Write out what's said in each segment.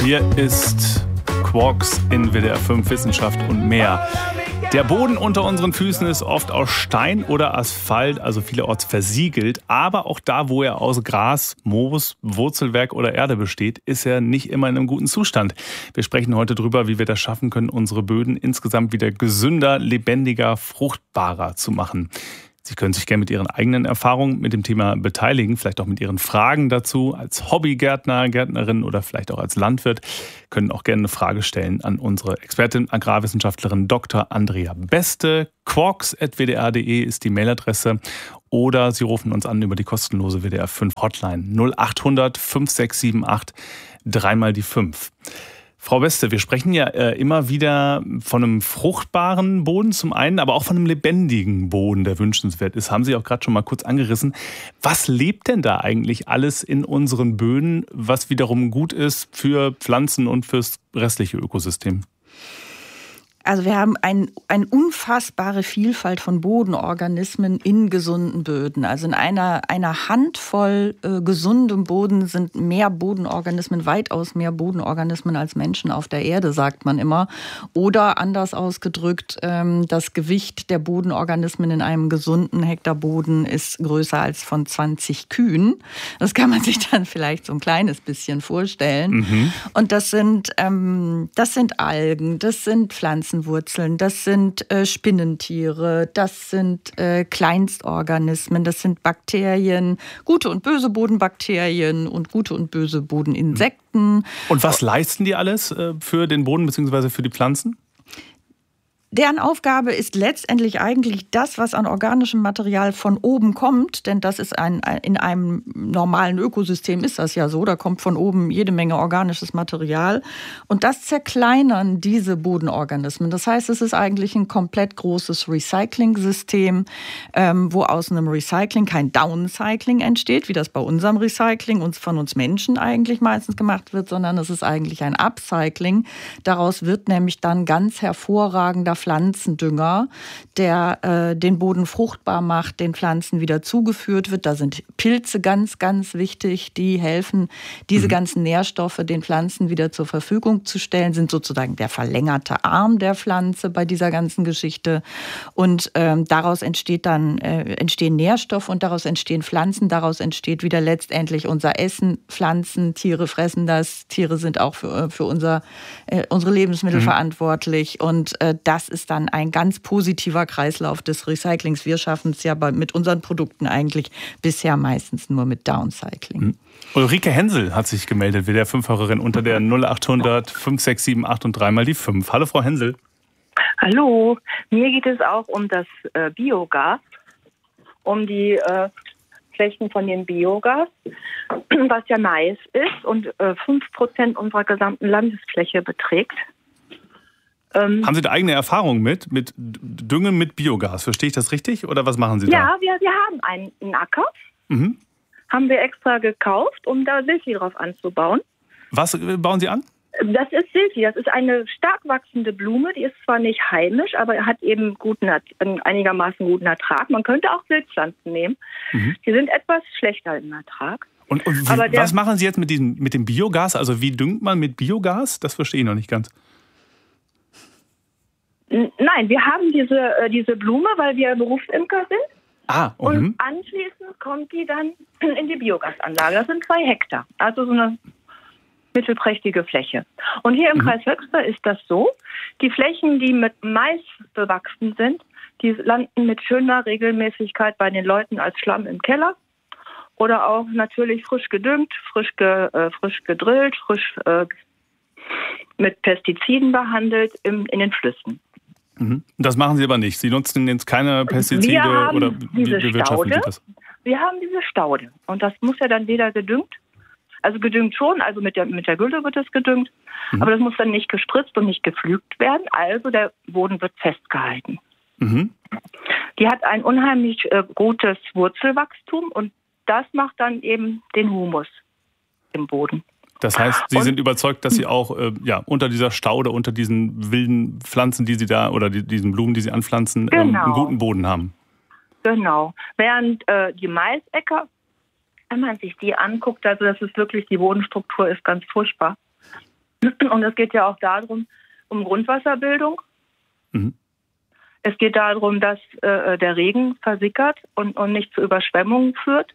Hier ist Quarks in WDR 5 Wissenschaft und mehr. Der Boden unter unseren Füßen ist oft aus Stein oder Asphalt, also vielerorts versiegelt. Aber auch da, wo er aus Gras, Moos, Wurzelwerk oder Erde besteht, ist er nicht immer in einem guten Zustand. Wir sprechen heute darüber, wie wir das schaffen können, unsere Böden insgesamt wieder gesünder, lebendiger, fruchtbarer zu machen. Sie können sich gerne mit Ihren eigenen Erfahrungen mit dem Thema beteiligen, vielleicht auch mit Ihren Fragen dazu. Als Hobbygärtner, Gärtnerin oder vielleicht auch als Landwirt können auch gerne eine Frage stellen an unsere Expertin, Agrarwissenschaftlerin Dr. Andrea Beste. quarks@wdr.de ist die Mailadresse. Oder Sie rufen uns an über die kostenlose WDR 5 Hotline 0800 5678 3 die 5. Frau Beste, wir sprechen ja immer wieder von einem fruchtbaren Boden zum einen, aber auch von einem lebendigen Boden, der wünschenswert ist. Haben Sie auch gerade schon mal kurz angerissen. Was lebt denn da eigentlich alles in unseren Böden, was wiederum gut ist für Pflanzen und fürs restliche Ökosystem? Also wir haben eine unfassbare Vielfalt von Bodenorganismen in gesunden Böden. Also in einer Handvoll gesundem Boden sind mehr Bodenorganismen, weitaus mehr Bodenorganismen als Menschen auf der Erde, sagt man immer. Oder anders ausgedrückt, das Gewicht der Bodenorganismen in einem gesunden Hektarboden ist größer als von 20 Kühen. Das kann man sich dann vielleicht so ein kleines bisschen vorstellen. Mhm. Und das sind Algen, das sind Pflanzenwurzeln, das sind Spinnentiere, das sind Kleinstorganismen, das sind Bakterien, gute und böse Bodenbakterien und gute und böse Bodeninsekten. Und was leisten die alles für den Boden bzw. für die Pflanzen? Deren Aufgabe ist letztendlich eigentlich das, was an organischem Material von oben kommt, denn das ist in einem normalen Ökosystem ist das ja so, da kommt von oben jede Menge organisches Material und das zerkleinern diese Bodenorganismen. Das heißt, es ist eigentlich ein komplett großes Recycling-System, wo aus einem Recycling kein Downcycling entsteht, wie das bei unserem Recycling von uns Menschen eigentlich meistens gemacht wird, sondern es ist eigentlich ein Upcycling. Daraus wird nämlich dann ganz hervorragender Pflanzendünger, der den Boden fruchtbar macht, den Pflanzen wieder zugeführt wird. Da sind Pilze ganz, ganz wichtig, die helfen, diese ganzen Nährstoffe den Pflanzen wieder zur Verfügung zu stellen, sind sozusagen der verlängerte Arm der Pflanze bei dieser ganzen Geschichte. Und daraus entstehen Nährstoffe und daraus entstehen Pflanzen, daraus entsteht wieder letztendlich unser Essen. Pflanzen, Tiere fressen das, Tiere sind auch für unsere Lebensmittel verantwortlich und das ist dann ein ganz positiver Kreislauf des Recyclings. Wir schaffen es ja mit unseren Produkten eigentlich bisher meistens nur mit Downcycling. Ulrike Hensel hat sich gemeldet, WDR 5-Hörerin unter der 0800 5678 und 3 die 5. Hallo Frau Hensel. Hallo, mir geht es auch um das Biogas, um die Flächen von dem Biogas, was ja Mais ist und 5% unserer gesamten Landesfläche beträgt. Haben Sie da eigene Erfahrungen mit Düngen mit Biogas? Verstehe ich das richtig oder was machen Sie da? Ja, wir haben einen Acker, haben wir extra gekauft, um da Silphi drauf anzubauen. Was bauen Sie an? Das ist Silphi, das ist eine stark wachsende Blume, die ist zwar nicht heimisch, aber hat eben einigermaßen guten Ertrag. Man könnte auch Wildpflanzen nehmen, die sind etwas schlechter im Ertrag. Und was machen Sie jetzt mit dem Biogas? Also wie düngt man mit Biogas? Das verstehe ich noch nicht ganz. Nein, wir haben diese Blume, weil wir Berufsimker sind. Und anschließend kommt die dann in die Biogasanlage. Das sind 2 Hektar, also so eine mittelprächtige Fläche. Und hier im Kreis Höxter ist das so, die Flächen, die mit Mais bewachsen sind, die landen mit schöner Regelmäßigkeit bei den Leuten als Schlamm im Keller oder auch natürlich frisch gedüngt, frisch gedrillt, frisch mit Pestiziden behandelt in den Flüssen. Das machen Sie aber nicht. Sie nutzen jetzt keine Pestizide oder wie bewirtschaften Sie das? Wir haben diese Staude und das muss ja dann wieder gedüngt. Also gedüngt schon, also mit der Gülle wird es gedüngt, aber das muss dann nicht gespritzt und nicht gepflügt werden, also der Boden wird festgehalten. Die hat ein unheimlich gutes Wurzelwachstum und das macht dann eben den Humus im Boden. Das heißt, Sie sind überzeugt, dass Sie auch unter dieser Staude, unter diesen wilden Pflanzen, die Sie da oder diesen Blumen, die Sie anpflanzen, einen guten Boden haben. Genau. Während die Maisäcker, wenn man sich die anguckt, also das ist wirklich, die Bodenstruktur ist ganz furchtbar. Und es geht ja auch darum, um Grundwasserbildung. Mhm. Es geht darum, dass der Regen versickert und nicht zu Überschwemmungen führt.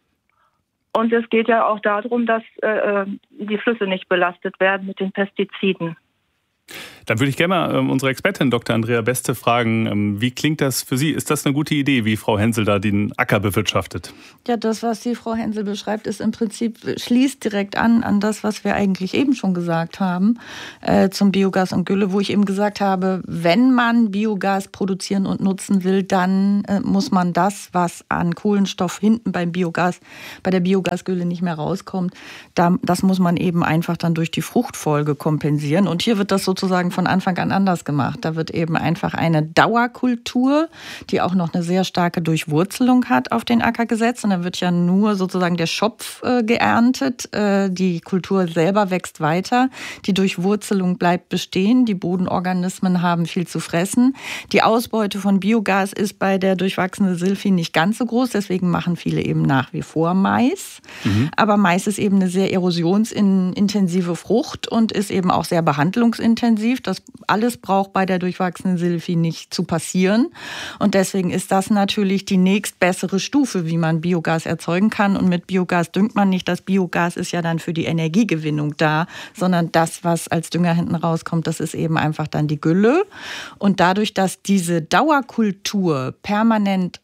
Und es geht ja auch darum, dass die Flüsse nicht belastet werden mit den Pestiziden. Dann würde ich gerne mal unsere Expertin Dr. Andrea Beste fragen, wie klingt das für Sie? Ist das eine gute Idee, wie Frau Hensel da den Acker bewirtschaftet? Ja, das, was die Frau Hensel beschreibt, ist im Prinzip, schließt direkt an das, was wir eigentlich eben schon gesagt haben, zum Biogas und Gülle, wo ich eben gesagt habe, wenn man Biogas produzieren und nutzen will, dann muss man das, was an Kohlenstoff hinten bei der Biogasgülle nicht mehr rauskommt, das muss man eben einfach dann durch die Fruchtfolge kompensieren. Und hier wird das sozusagen von Anfang an anders gemacht. Da wird eben einfach eine Dauerkultur, die auch noch eine sehr starke Durchwurzelung hat, auf den Acker gesetzt. Und dann wird ja nur sozusagen der Schopf geerntet. Die Kultur selber wächst weiter. Die Durchwurzelung bleibt bestehen. Die Bodenorganismen haben viel zu fressen. Die Ausbeute von Biogas ist bei der durchwachsenen Silphie nicht ganz so groß. Deswegen machen viele eben nach wie vor Mais. Mhm. Aber Mais ist eben eine sehr erosionsintensive Frucht und ist eben auch sehr behandlungsintensiv. Das alles braucht bei der durchwachsenen Silphie nicht zu passieren. Und deswegen ist das natürlich die nächstbessere Stufe, wie man Biogas erzeugen kann. Und mit Biogas düngt man nicht. Das Biogas ist ja dann für die Energiegewinnung da, sondern das, was als Dünger hinten rauskommt, das ist eben einfach dann die Gülle. Und dadurch, dass diese Dauerkultur permanent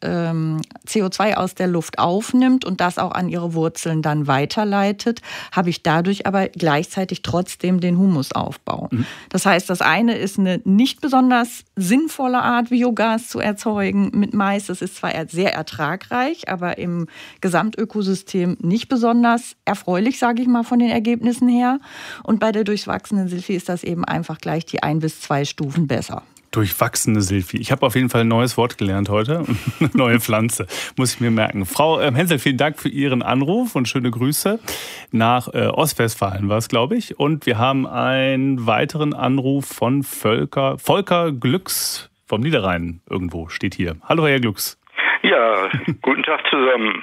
CO2 aus der Luft aufnimmt und das auch an ihre Wurzeln dann weiterleitet, habe ich dadurch aber gleichzeitig trotzdem den Humusaufbau. Mhm. Das heißt, das eine ist eine nicht besonders sinnvolle Art, Biogas zu erzeugen mit Mais. Das ist zwar sehr ertragreich, aber im Gesamtökosystem nicht besonders erfreulich, sage ich mal, von den Ergebnissen her. Und bei der durchwachsenen Silphie ist das eben einfach gleich die 1 bis 2 Stufen besser. Durchwachsene Silphie. Ich habe auf jeden Fall ein neues Wort gelernt heute. Neue Pflanze, muss ich mir merken. Frau Hensel, vielen Dank für Ihren Anruf und schöne Grüße nach Ostwestfalen war es, glaube ich. Und wir haben einen weiteren Anruf von Volker Glücks vom Niederrhein. Irgendwo steht hier. Hallo, Herr Glücks. Ja, guten Tag zusammen.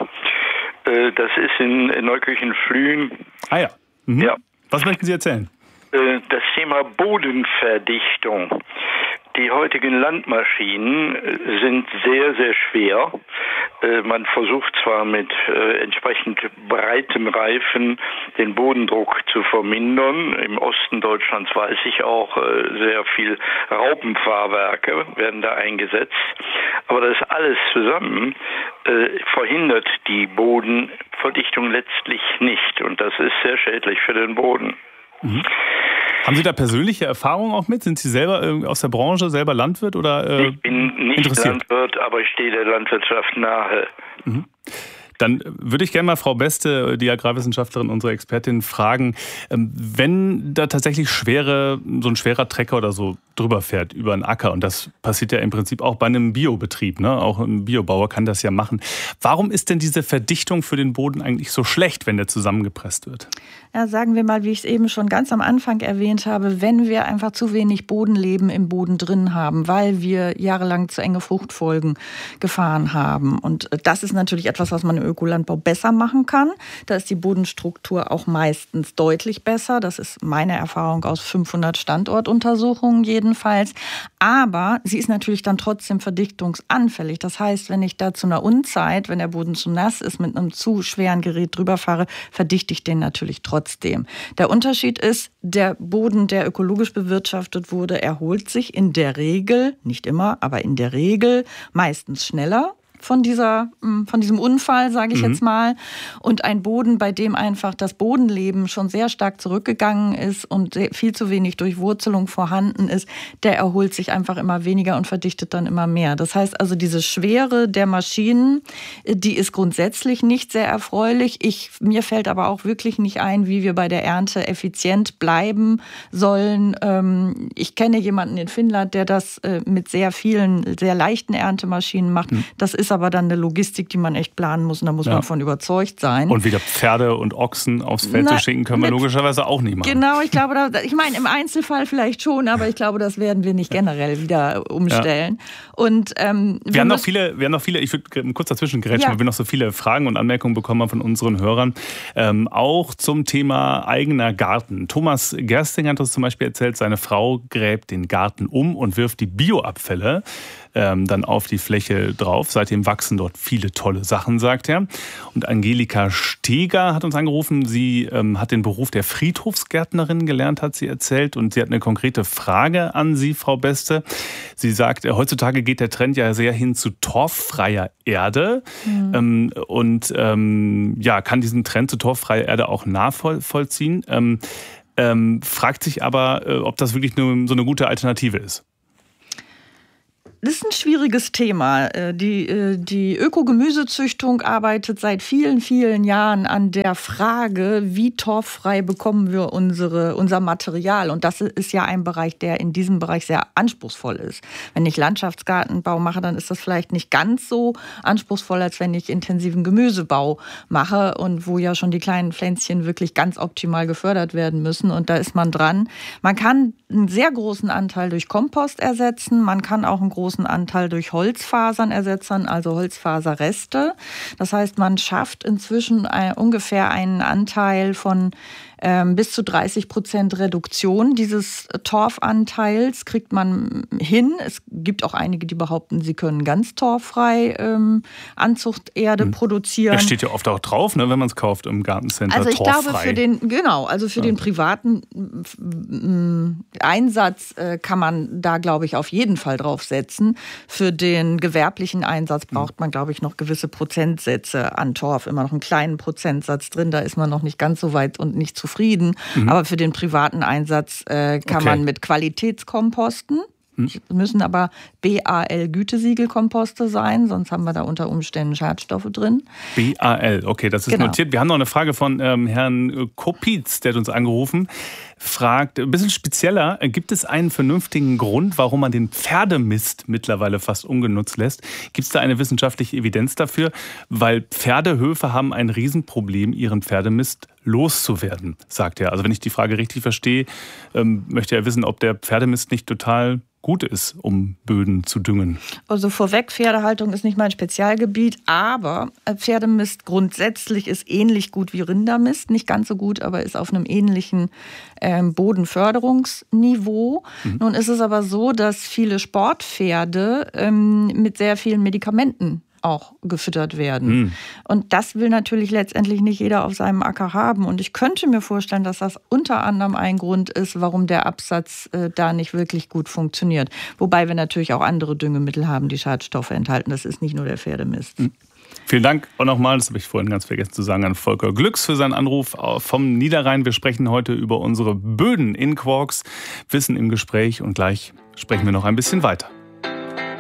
Das ist in Neukirchen-Flühen. Ah ja. Mhm. Ja. Was möchten Sie erzählen? Das Thema Bodenverdichtung. Die heutigen Landmaschinen sind sehr, sehr schwer. Man versucht zwar mit entsprechend breitem Reifen den Bodendruck zu vermindern. Im Osten Deutschlands weiß ich auch, sehr viel Raupenfahrwerke werden da eingesetzt. Aber das alles zusammen verhindert die Bodenverdichtung letztlich nicht. Und das ist sehr schädlich für den Boden. Mhm. Haben Sie da persönliche Erfahrungen auch mit? Sind Sie selber aus der Branche, selber Landwirt oder Ich bin nicht Landwirt, aber ich stehe der Landwirtschaft nahe. Mhm. Dann würde ich gerne mal Frau Beste, die Agrarwissenschaftlerin, unsere Expertin, fragen, wenn da tatsächlich so ein schwerer Trecker oder so drüber fährt über einen Acker, und das passiert ja im Prinzip auch bei einem Biobetrieb, ne? Auch ein Biobauer kann das ja machen. Warum ist denn diese Verdichtung für den Boden eigentlich so schlecht, wenn der zusammengepresst wird? Ja, sagen wir mal, wie ich es eben schon ganz am Anfang erwähnt habe, wenn wir einfach zu wenig Bodenleben im Boden drin haben, weil wir jahrelang zu enge Fruchtfolgen gefahren haben. Und das ist natürlich etwas, was man im Ökolandbau besser machen kann. Da ist die Bodenstruktur auch meistens deutlich besser. Das ist meine Erfahrung aus 500 Standortuntersuchungen jedenfalls. Aber sie ist natürlich dann trotzdem verdichtungsanfällig. Das heißt, wenn ich da zu einer Unzeit, wenn der Boden zu nass ist, mit einem zu schweren Gerät drüber fahre, verdichte ich den natürlich trotzdem. Der Unterschied ist, der Boden, der ökologisch bewirtschaftet wurde, erholt sich in der Regel, nicht immer, aber in der Regel meistens schneller von diesem Unfall, sage ich jetzt mal. Und ein Boden, bei dem einfach das Bodenleben schon sehr stark zurückgegangen ist und viel zu wenig Durchwurzelung vorhanden ist, der erholt sich einfach immer weniger und verdichtet dann immer mehr. Das heißt also, diese Schwere der Maschinen, die ist grundsätzlich nicht sehr erfreulich. Mir fällt aber auch wirklich nicht ein, wie wir bei der Ernte effizient bleiben sollen. Ich kenne jemanden in Finnland, der das mit sehr vielen, sehr leichten Erntemaschinen macht. Das ist ist aber dann eine Logistik, die man echt planen muss und da muss man von überzeugt sein. Und wieder Pferde und Ochsen aufs Feld zu schicken, können wir logischerweise auch nicht machen. Genau, ich glaube, ich meine, im Einzelfall vielleicht schon, aber ich glaube, das werden wir nicht generell wieder umstellen. Ja. Und wir haben noch viele, ich würde kurz dazwischen grätschen, weil wir noch so viele Fragen und Anmerkungen bekommen haben von unseren Hörern. Auch zum Thema eigener Garten. Thomas Gersting hat uns zum Beispiel erzählt, seine Frau gräbt den Garten um und wirft die Bioabfälle dann auf die Fläche drauf. Seitdem wachsen dort viele tolle Sachen, sagt er. Und Angelika Steger hat uns angerufen. Sie hat den Beruf der Friedhofsgärtnerin gelernt, hat sie erzählt. Und sie hat eine konkrete Frage an Sie, Frau Beste. Sie sagt, heutzutage geht der Trend ja sehr hin zu torffreier Erde. Und kann diesen Trend zu torffreier Erde auch nachvollziehen. Fragt sich aber, ob das wirklich so eine gute Alternative ist. Das ist ein schwieriges Thema. Die Ökogemüsezüchtung arbeitet seit vielen, vielen Jahren an der Frage, wie torffrei bekommen wir unser Material. Und das ist ja ein Bereich, der in diesem Bereich sehr anspruchsvoll ist. Wenn ich Landschaftsgartenbau mache, dann ist das vielleicht nicht ganz so anspruchsvoll, als wenn ich intensiven Gemüsebau mache und wo ja schon die kleinen Pflänzchen wirklich ganz optimal gefördert werden müssen. Und da ist man dran. Man kann einen sehr großen Anteil durch Kompost ersetzen. Man kann auch einen großen Anteil durch Holzfasern ersetzen, also Holzfaserreste. Das heißt, man schafft inzwischen ungefähr einen Anteil von bis zu 30% Reduktion dieses Torfanteils kriegt man hin. Es gibt auch einige, die behaupten, sie können ganz torffrei Anzuchterde produzieren. Das steht ja oft auch drauf, ne, wenn man es kauft im Gartencenter. Also ich torffrei. glaube, für den privaten Einsatz kann man da, glaube ich, auf jeden Fall drauf setzen. Für den gewerblichen Einsatz braucht man, glaube ich, noch gewisse Prozentsätze an Torf. Immer noch einen kleinen Prozentsatz drin. Da ist man noch nicht ganz so weit und nicht zufrieden. Aber für den privaten Einsatz kann man mit Qualitätskomposten, müssen aber BAL-Gütesiegelkomposte sein, sonst haben wir da unter Umständen Schadstoffe drin. BAL, okay, das ist notiert. Wir haben noch eine Frage von Herrn Kopitz, der hat uns angerufen. Fragt, ein bisschen spezieller, gibt es einen vernünftigen Grund, warum man den Pferdemist mittlerweile fast ungenutzt lässt? Gibt es da eine wissenschaftliche Evidenz dafür? Weil Pferdehöfe haben ein Riesenproblem, ihren Pferdemist loszuwerden, sagt er. Also wenn ich die Frage richtig verstehe, möchte er wissen, ob der Pferdemist nicht total gut ist, um Böden zu düngen. Also vorweg, Pferdehaltung ist nicht mein Spezialgebiet, aber Pferdemist grundsätzlich ist ähnlich gut wie Rindermist. Nicht ganz so gut, aber ist auf einem ähnlichen Bodenförderungsniveau. Nun ist es aber so, dass viele Sportpferde mit sehr vielen Medikamenten auch gefüttert werden. Und das will natürlich letztendlich nicht jeder auf seinem Acker haben. Und ich könnte mir vorstellen, dass das unter anderem ein Grund ist, warum der Absatz da nicht wirklich gut funktioniert. Wobei wir natürlich auch andere Düngemittel haben, die Schadstoffe enthalten. Das ist nicht nur der Pferdemist. Vielen Dank auch nochmal, das habe ich vorhin ganz vergessen zu sagen, an Volker Glücks für seinen Anruf vom Niederrhein. Wir sprechen heute über unsere Böden in Quarks. Wissen im Gespräch und gleich sprechen wir noch ein bisschen weiter.